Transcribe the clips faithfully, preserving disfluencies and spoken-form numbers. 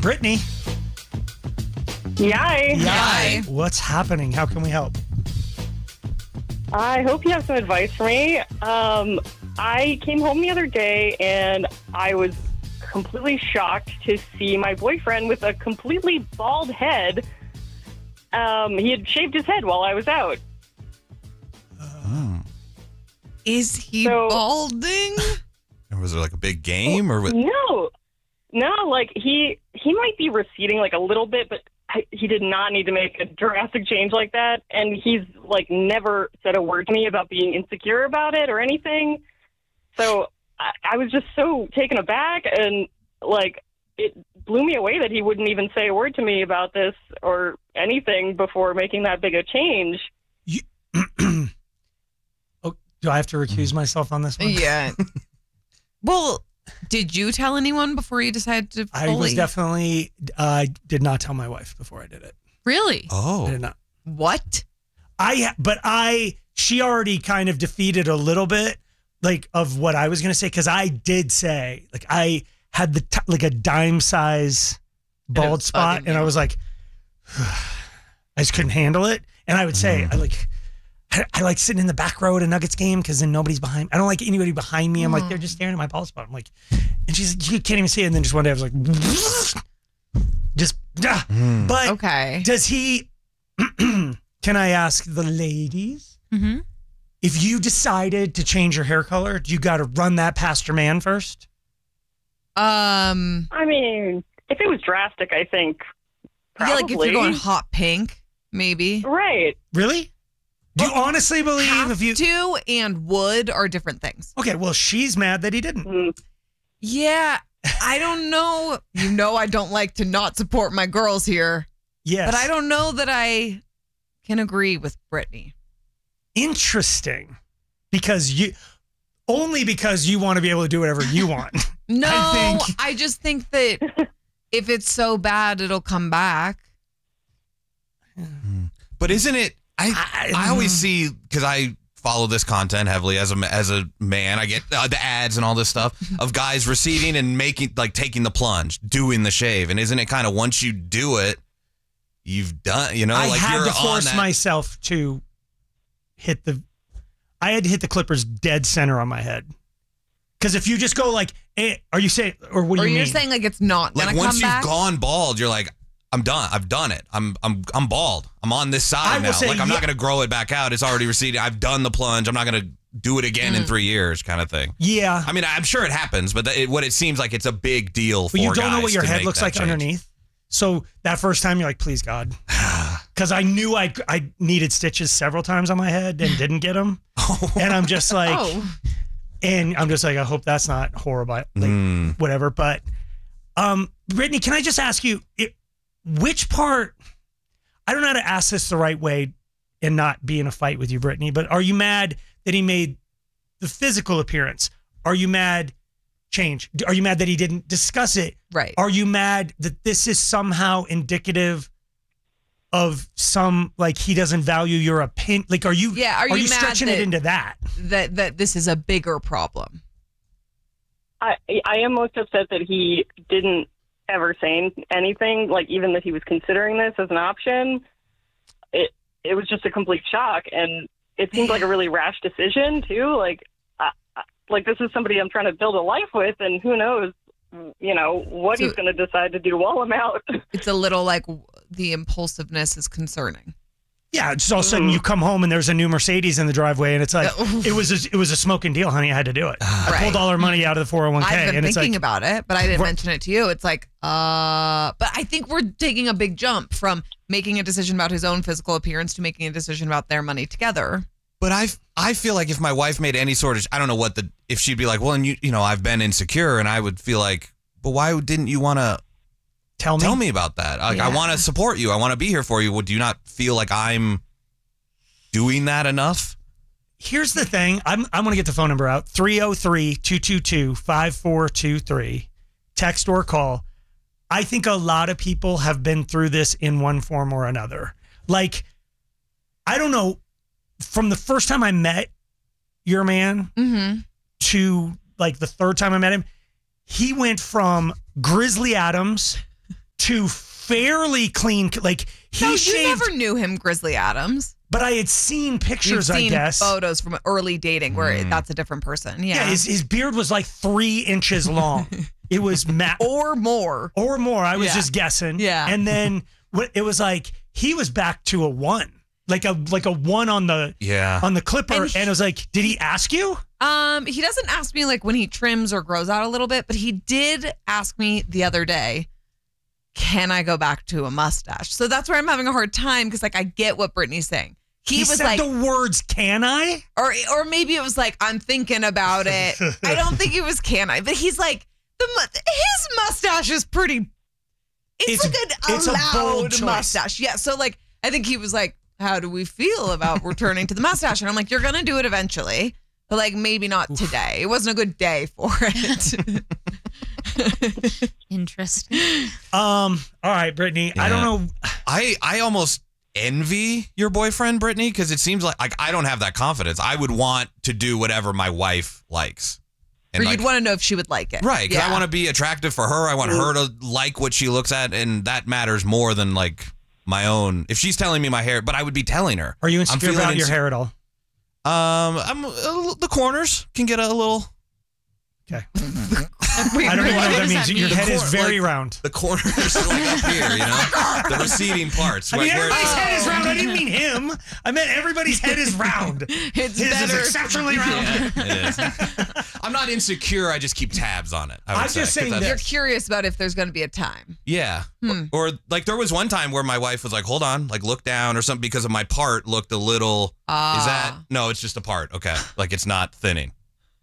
Brittany. Yay. Yay. What's happening? How can we help? I hope you have some advice for me. Um, I came home the other day and I was completely shocked to see my boyfriend with a completely bald head. Um, he had shaved his head while I was out. Oh. Is he So- balding? Was there like a big game or what? No, no, like he he might be receding like a little bit, but I, he did not need to make a drastic change like that. And he's like never said a word to me about being insecure about it or anything. So I, I was just so taken aback, and like it blew me away that he wouldn't even say a word to me about this or anything before making that big a change. You, oh, do I have to recuse myself on this one? Yeah. Well, did you tell anyone before you decided to fully? I was definitely, I did not tell my wife before I did it. Really? Oh. I did not. What? I, but I, she already kind of defeated a little bit, like, of what I was going to say, because I did say, like, I had the, t- like, a dime size bald was spot, bugging and you. I was like, I just couldn't handle it. And I would say, I like, I, I like sitting in the back row at a Nuggets game because then nobody's behind. I don't like anybody behind me. I'm like, they're just staring at my bald spot. I'm like, and she's like, you can't even see it. And then just one day I was like, just, ah. But Okay. does he, can I ask the ladies? Mm-hmm. If you decided to change your hair color, do you got to run that past your man first? Um, I mean, if it was drastic, I think I probably. feel like if you're going hot pink, maybe. Right. Really? Do you honestly believe Have if you to and would are different things. Okay, well, she's mad that he didn't. Mm. Yeah, I don't know. You know, I don't like to not support my girls here, Yes. but I don't know that I can agree with Brittany. Interesting. Because you only because you want to be able to do whatever you want. No, I I, think- just think that if it's so bad, it'll come back. But isn't it? I I, always see, because I follow this content heavily as a as a man. I get uh, the ads and all this stuff of guys receding and making like taking the plunge, doing the shave, and isn't it kind of once you do it, you've done. You know, I like had you're to force on that. myself to hit the I had to hit the clippers dead center on my head. Because if you just go like, eh, are you saying, or what do Or you you're mean? saying like it's not Like gonna once come you've back. gone bald, you're like, I'm done. I've done it. I'm I'm I'm bald. I'm on this I side will now. say, Like I'm yeah. not gonna grow it back out. It's already receded. I've done the plunge. I'm not gonna do it again Mm. in three years, kind of thing. Yeah. I mean, I'm sure it happens, but it, what it seems like it's a big deal for But you don't know guys what your to head make looks that like change. underneath. So that first time you're like, please God. Because I knew I I needed stitches several times on my head and didn't get them. And I'm just like, Oh, and I'm just like, I hope that's not horrible, like Mm. whatever. But um, Brittany, can I just ask you, it, which part, I don't know how to ask this the right way and not be in a fight with you, Brittany, but are you mad that he made the physical appearance? Are you mad change? Are you mad that he didn't discuss it? right. Are you mad that this is somehow indicative of some, like, he doesn't value your opinion? Like, are you, Yeah, are you mad stretching it that- into that? that that this is a bigger problem. I I am most upset that he didn't ever say anything, like even that he was considering this as an option. It it was just a complete shock, and it seemed like a really rash decision too. Like, I, I- like this is somebody I'm trying to build a life with, and who knows, you know, what So- he's going to decide to do while I'm out. It's a little like the impulsiveness is concerning. Yeah, just all of a sudden you come home and there's a new Mercedes in the driveway, and it's like Uh, it was a, it was a smoking deal, honey. I had to do it. I Right. pulled all our money out of the four oh one k, I've been and it's thinking like, about it, but I didn't Right. mention it to you. It's like, uh, but I think we're taking a big jump from making a decision about his own physical appearance to making a decision about their money together. But I I feel like if my wife made any sort of, I don't know what the, if she'd be like, well, and you you know, I've been insecure, and I would feel like, but why didn't you want to tell me. tell me about that? Like, I Yeah. want to support you. I want to be here for you. Would you not feel like I'm doing that enough? Here's the thing. I'm I'm gonna get the phone number out. three oh three, two two two, five four two three. Text or call. I think a lot of people have been through this in one form or another. Like, I don't know, from the first time I met your man Mm-hmm. to like the third time I met him, he went from Grizzly Adams to fairly clean. Like he No, you shaved, never knew him, Grizzly Adams. but I had seen You've pictures. seen I guess photos from early dating where Mm. that's a different person. Yeah, Yeah, his, his beard was like three inches long. It was ma- or more. or more. I was Yeah. just guessing. Yeah. And then what it was like he was back to a one, like a like a one on the Yeah. on the clipper, And and, he- it was like, did he ask you? Um, he doesn't ask me like when he trims or grows out a little bit, but he did ask me the other day, can I go back to a mustache? So that's where I'm having a hard time because like I get what Brittany's saying. He, He, was said like, the words, "Can I?" or or maybe it was like I'm thinking about it. I don't think it was can I, but he's like the mu- his mustache is pretty. It's, It's- like an, it's a a bold loud choice. mustache. Yeah. So like I think he was like, how do we feel about returning to the mustache? And I'm like, you're gonna do it eventually, but like maybe not today. It wasn't a good day for it. Interesting. Um. All right, Brittany. I Yeah. don't know. I I almost envy your boyfriend, Brittany, because it seems like like I don't have that confidence. I would want to do whatever my wife likes. or like, you'd want to know if she would like it. right, because Yeah. I want to be attractive for her. I want her to like what she looks at, and that matters more than like my own. If she's telling me my hair, but I would be telling her. Are you I'm insecure feeling about your inse- hair at all? Um, I'm uh, the corners can get a little. Okay. Wait, I don't even know what what that does means. Your mean? head is Cor- very like- round. The corners are like up here, you know, the receding parts. I mean, like where- everybody's head is round. I didn't mean him. I meant everybody's head is round. It's His better. is exceptionally round. Yeah, it is. I'm not insecure. I just keep tabs on it. I would I'm say, just 'cause saying that's- You're curious about if there's going to be a time. Yeah. Hmm. Or, or, like there was one time where my wife was like, hold on, like look down or something because of my part looked a little. Ah. Is that? No, it's just a part. Okay. Like it's not thinning.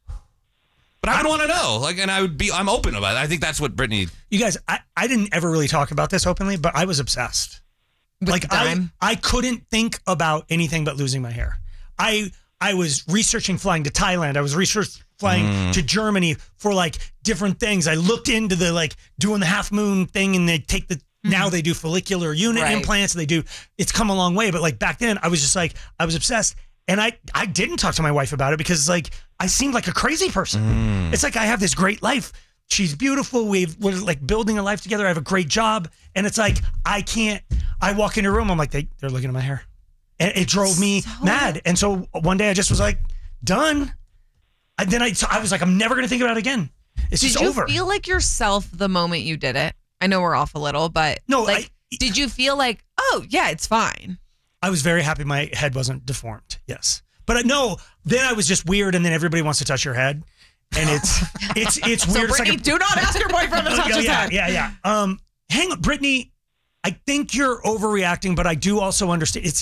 But I would want to know. Like, and I would be, I'm open about it. I think that's what Brittany. You guys, I, I didn't ever really talk about this openly, but I was obsessed. With like the I, dime? I couldn't think about anything but losing my hair. I I was researching flying to Thailand. I was researching flying Mm. to Germany for like different things. I looked into the like doing the half moon thing, and they take the now they do follicular unit Right. implants. They do. It's come a long way, but like back then, I was just like I was obsessed, and I I didn't talk to my wife about it because it's like I seemed like a crazy person. Mm. It's like I have this great life. She's beautiful. We've, we're like building a life together. I have a great job. And it's like, I can't, I walk into a room. I'm like, they, they're looking at my hair. And it drove me So- mad. And so one day I just was like, done. And then I, so I was like, I'm never going to think about it again. It's Did just you over. feel like yourself the moment you did it? I know we're off a little, but No, like, I- did you feel like, oh yeah, it's fine? I was very happy my head wasn't deformed. Yes. But uh, no, then I was just weird. And then everybody wants to touch your head. And it's, it's, it's So weird. It's Brittany, like a- do not ask your boyfriend to touch yeah, his yeah, head. yeah, yeah. Um, hang on, Brittany. I think you're overreacting, but I do also understand. It's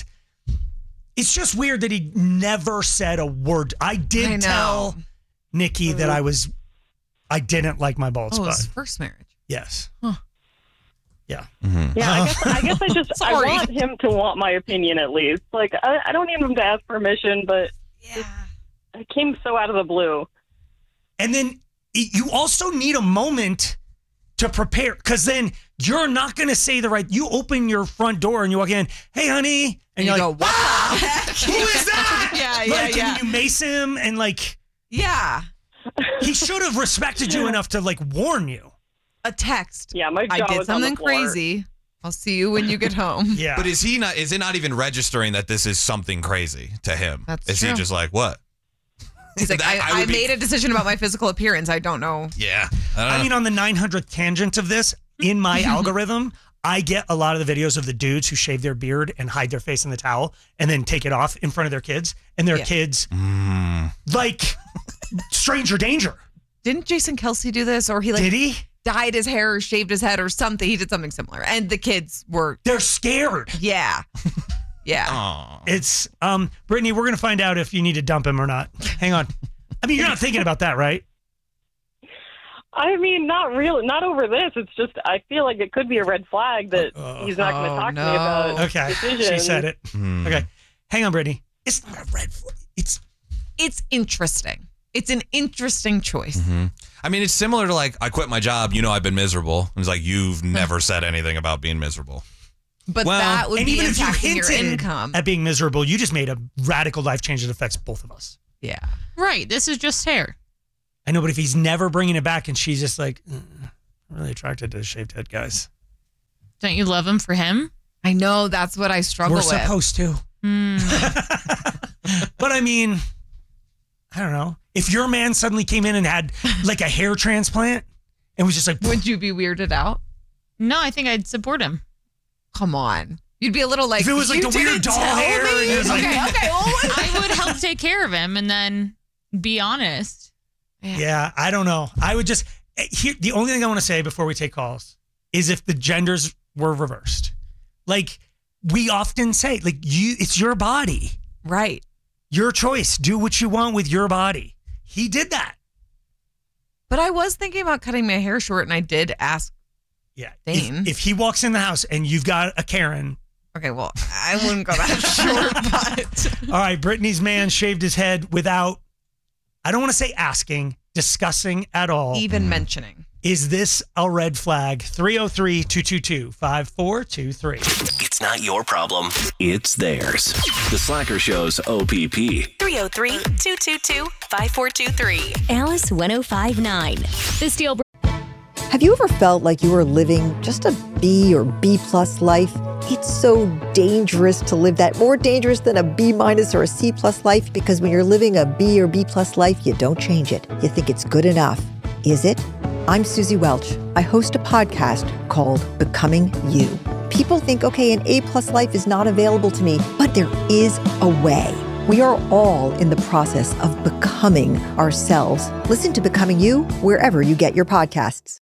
it's just weird that he never said a word. I did I know. tell Nikki that I was, I didn't like my bald Oh, spot. his first marriage. Yes. Huh. Yeah. Yeah, I guess I guess I just I Sorry. want him to want my opinion at least. Like I, I don't need him to ask permission, but Yeah. it came so out of the blue. And then you also need a moment to prepare, because then you're not going to say the right. You open your front door and you walk in. Hey, honey, and, And you're you like, go, what "Ah, the heck?" who is that? Yeah, yeah, like, yeah. And you mace him, and like Yeah. he should have respected you enough to like warn you. A text. Yeah, my jaw I did was on the something floor. crazy. I'll see you when you get home. Yeah. But is he not? Is it not even registering that this is something crazy to him? That's is true. he just like what? He's like, That- I, I I, would be- made a decision about my physical appearance. I don't know. Yeah. I, don't I know. mean, on the nine hundredth tangent of this, in my algorithm, I get a lot of the videos of the dudes who shave their beard and hide their face in the towel and then take it off in front of their kids. And their Yeah. kids, Mm. like, stranger danger. Didn't Jason Kelsey do this? Or he like Did he? dyed his hair or shaved his head or something. He did something similar. And the kids were, They're scared. yeah. Yeah. Aw. It's, um, Brittany, we're going to find out if you need to dump him or not. Hang on. I mean, you're not thinking about that, right? I mean, not really, not over this. It's just I feel like it could be a red flag that Uh, he's not going to oh, talk to no. me about Okay. She decisions. said it. Hmm. Okay. Hang on, Brittany. It's not a red flag. It's, It's interesting. It's an interesting choice. Mhm. I mean, it's similar to like I quit my job. You know, I've been miserable. It's like you've never said anything about being miserable. But Well, that would and be even if you impacting your hinted income. at being miserable, you just made a radical life change that affects both of us. Yeah. Right. This is just hair. I know, but if he's never bringing it back and she's just like, "Mm, I'm really attracted to shaved head guys. Don't you love him for him? I know that's what I struggle We're with. supposed to. Hmm. But I mean, I don't know. If your man suddenly came in and had like a hair transplant and was just like, Would you be weirded out? No, I think I'd support him. Come on. You'd be a little like, if it was like "You the weird didn't doll tell hair me?" and it was like, okay, okay. Well, what- I would help take care of him and then be honest. yeah, I don't know. I would just, here, the only thing I want to say before we take calls is if the genders were reversed. Like we often say, like you, it's your body, Right. your choice. Do what you want with your body. He did that. But I was thinking about cutting my hair short, and I did ask. Yeah. Dane. If, if he walks in the house and you've got a Karen. Okay, well, I wouldn't go that short, but All right, Brittany's man shaved his head without, I don't want to say asking, discussing at all. even mentioning. Is this a red flag? three oh three, two two two, five four two three. It's not your problem. It's theirs. The Slacker Show's O P P. three oh three, two two two, five four two three. Alice one oh five point nine. The Steel. Have you ever felt like you were living just a B or B plus life? It's so dangerous to live that, more dangerous than a B minus or a C plus life, because when you're living a B or B plus life, you don't change it. You think it's good enough. Is it? I'm Susie Welch. I host a podcast called Becoming You. People think, okay, an A plus life is not available to me, but there is a way. We are all in the process of becoming ourselves. Listen to Becoming You wherever you get your podcasts.